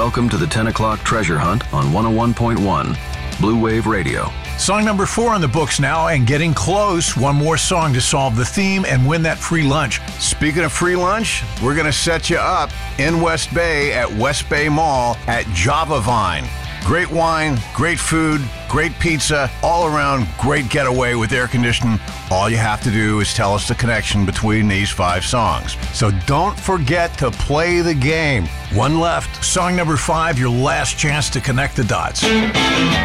Welcome to the 10 o'clock treasure hunt on 101.1 Blue Wave Radio. Song number 4 on the books now, and getting close. One more song to solve the theme and win that free lunch. Speaking of free lunch, we're going to set you up in West Bay at West Bay Mall at Java Vine. Great wine, great food, great pizza, all around great getaway with air conditioning. All you have to do is tell us the connection between these 5 songs. So don't forget to play the game. One left. Song number 5, your last chance to connect the dots.